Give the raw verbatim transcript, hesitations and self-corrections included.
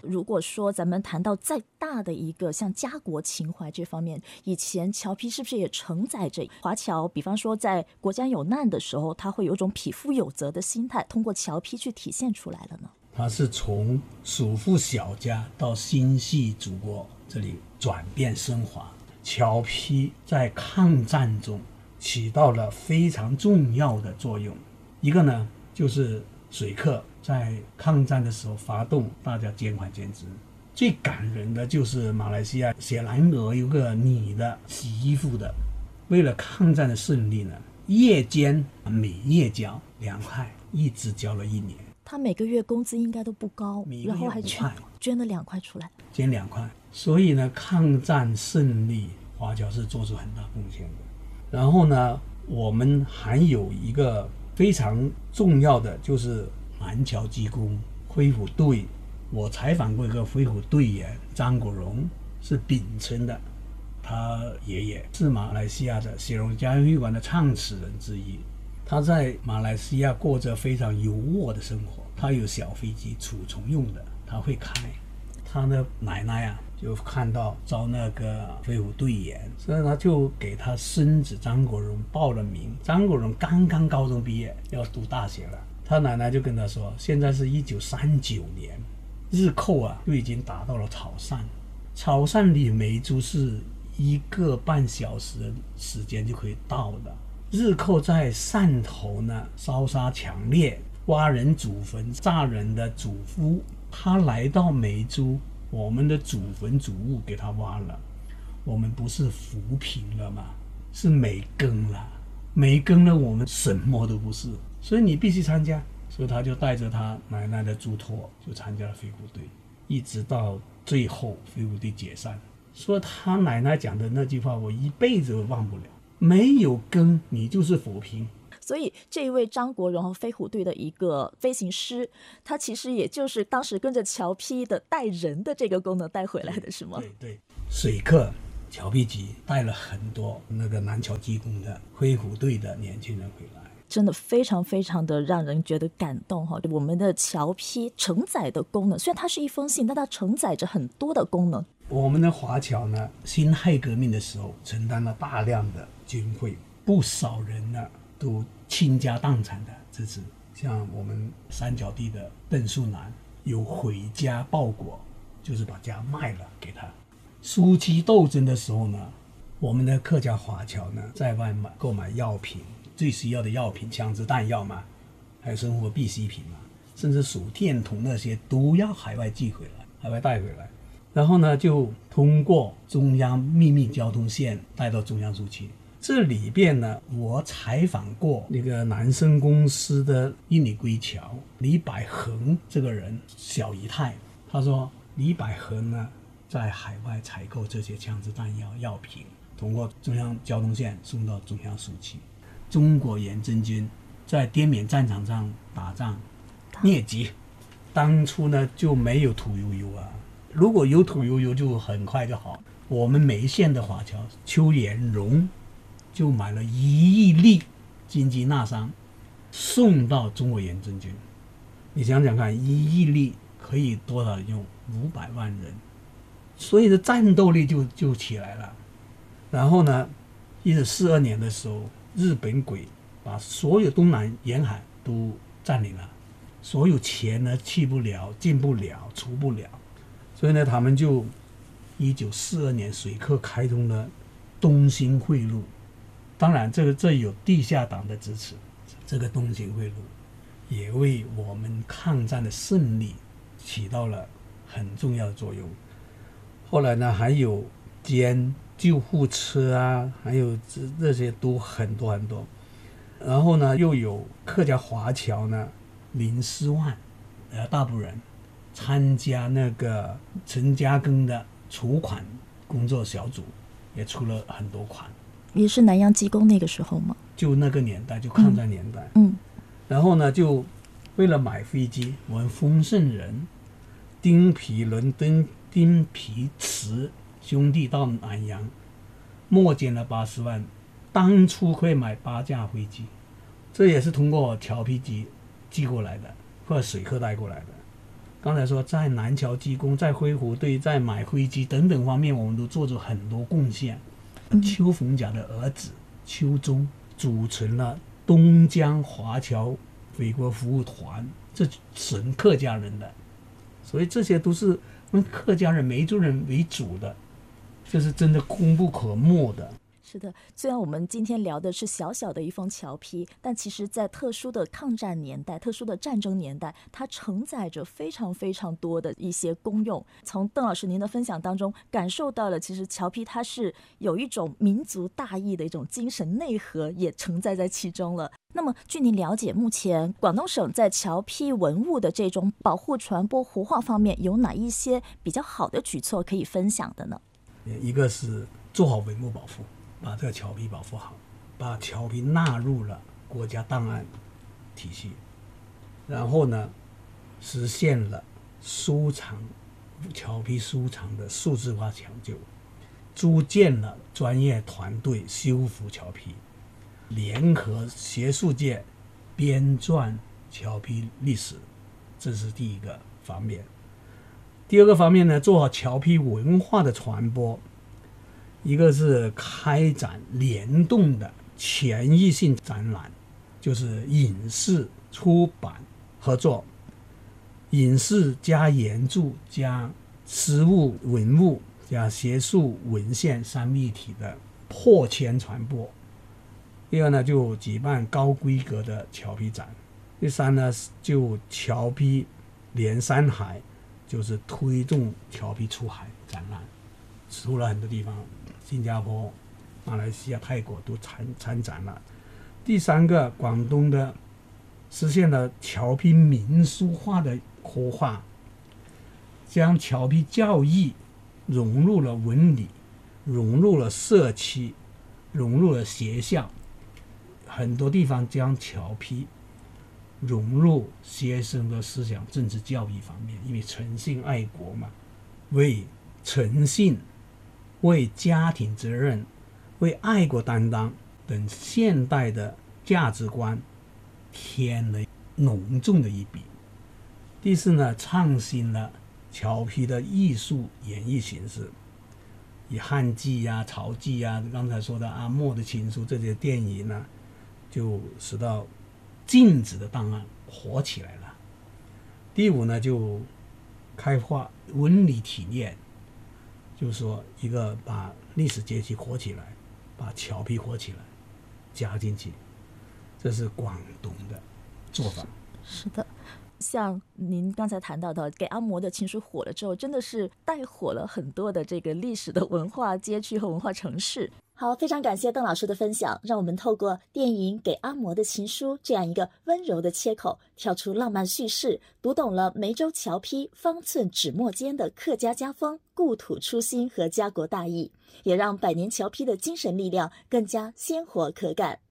如果说咱们谈到再大的一个像家国情怀这方面，以前侨批是不是也承载着华侨，比方说在国家有难的时候，他会有一种匹夫有责的心态，通过侨批去体现出来了呢？ 他是从属富小家到心系祖国这里转变升华。侨批在抗战中起到了非常重要的作用。一个呢，就是水客在抗战的时候发动大家捐款捐资。最感人的就是马来西亚雪兰莪有个女的洗衣服的，为了抗战的胜利呢，夜间每夜交两块，一直交了一年。 他每个月工资应该都不高，然后还捐捐了两块出来， 捐两块。所以呢，抗战胜利，华侨是做出很大贡献的。然后呢，我们还有一个非常重要的，就是南侨机工恢复队。我采访过一个恢复队员张国荣，是秉承的，他爷爷是马来西亚的雪龙家会馆的创始人之一。他在马来西亚过着非常优渥的生活，他有小飞机储存用的，他会开。他的奶奶啊，就看到招那个飞虎队员，所以他就给他孙子张国荣报了名。张国荣刚刚高中毕业，要读大学了。他奶奶就跟他说，现在是一九三九年，日寇啊就已经打到了潮汕，潮汕离梅州是一个半小时的时间就可以到的。日寇在汕头呢，烧杀抢掠，挖人祖坟，炸人的祖夫。他来到梅州，我们的祖坟祖物给他挖了，我们不是扶贫了吗？是没耕了，没耕了，我们什么都不是，所以你必须参加。所以他就带着他奶奶的嘱托，就参加了飞虎队，一直到最后飞虎队解散。说他奶奶讲的那句话，我一辈子都忘不了。没有耕，你就是扶贫。 所以这一位张国荣和飞虎队的一个飞行师，他其实也就是当时跟着侨批的带人的这个功能带回来的，是吗？ 对 对, 对，水客侨批局带了很多那个南侨机工的飞虎队的年轻人回来， 真的非常非常的让人觉得感动哈！我们的侨批承载的功能，虽然它是一封信，但它承载着很多的功能。 我们的华侨呢，辛亥革命的时候承担了大量的军费，不少人呢都倾家荡产的支持。像我们三角地的邓树南有回家报国，就是把家卖了给他。暑期斗争的时候呢，我们的客家华侨呢在外买购买药品，最需要的药品，枪支弹药嘛，还有生活必需品嘛，甚至手电筒那些都要海外寄回来，海外带回来。然后呢，就通过中央秘密交通线带到中央苏区。这里边呢，我采访过那个南生公司的印尼归侨李百恒这个人，小姨太，他说李百恒呢在海外采购这些枪支弹药药品，通过中央交通线送到中央苏区。中国远征军在滇缅战场上打仗疟疾，当初呢就没有土油油啊，如果有土油油就很快就好。我们梅县的华侨邱延荣就买了一亿粒金鸡纳桑送到中国远征军。你想想看，一亿粒可以多少用？五百万人，所以的战斗力就就起来了。然后呢，一九四二年的时候，日本鬼把所有东南沿海都占领了，所有钱呢去不了，进不了，出不了，所以呢，他们就一九四二年水客开通了东兴汇路。当然，这个这有地下党的支持，这个东兴汇路也为我们抗战的胜利起到了很重要的作用。后来呢，还有捐救护车啊，还有这这些都很多很多。然后呢，又有客家华侨呢，林思万，呃，大埔人，参加那个陈嘉庚的筹款工作小组，也出了很多款。 也是南洋机工那个时候吗？ 就那个年代，就抗战年代。 嗯。嗯然后呢，就为了买飞机，我们丰盛人、丁皮伦敦、丁皮慈兄弟到南洋，募捐了八十万，当初会买八架飞机，这也是通过侨批局寄过来的，或者水客带过来的。 刚才说在南桥技工、在灰湖队、在买灰机等等方面，我们都做出很多贡献。邱逢甲的儿子邱忠组成了东江华侨匪国服务团，这纯客家人的，所以这些都是我们客家人梅州人为主的，这是真的功不可没的。 是的，虽然我们今天聊的是小小的一封侨批，但其实在特殊的抗战年代、特殊的战争年代，它承载着非常非常多的一些功用。从邓老师您的分享当中感受到了，其实侨批它是有一种民族大义的一种精神内核也承载在其中了。那么据您了解，目前广东省在侨批文物的这种保护、传播、活化方面有哪一些比较好的举措可以分享的呢？ 一个是做好文物保护，把这个侨批保护好，把侨批纳入了国家档案体系，然后呢，实现了收藏侨批收藏的数字化抢救，组建了专业团队修复侨批，联合学术界编撰侨批历史，这是第一个方面。第二个方面呢，做好侨批文化的传播，一个是开展联动的全域性展览，就是影视出版合作，影视加研著加实物文物加学术文献三位一体的破圈传播。第二呢，就举办高规格的侨批展。第三呢，就侨批连山海，就是推动侨批出海展览，出了很多地方，新加坡、马来西亚、泰国都参参展了。第三个，广东的实现了侨批民俗化的活化，将侨批教育融入了文理，融入了社区，融入了学校，很多地方将侨批融入学生的思想政治教育方面，因为诚信爱国嘛，为诚信、为家庭责任、为爱国担当等现代的价值观添了浓重的一笔。第四呢，创新了侨批的艺术演绎形式，以汉剧啊、曹剧啊，刚才说的阿莫的情书这些电影呢，就使到禁止的档案活起来了。第五呢，就开发文理体验，就是说一个把历史节气活起来，把侨批活起来加进去，这是广东的做法。 是的，像您刚才谈到的，给阿嬷的情书火了之后，真的是带火了很多的这个历史的文化街区和文化城市。好，非常感谢邓老师的分享，让我们透过电影《给阿嬷的情书》这样一个温柔的切口，跳出浪漫叙事，读懂了梅州侨批方寸纸墨间的客家家风、故土初心和家国大义，也让百年侨批的精神力量更加鲜活可感。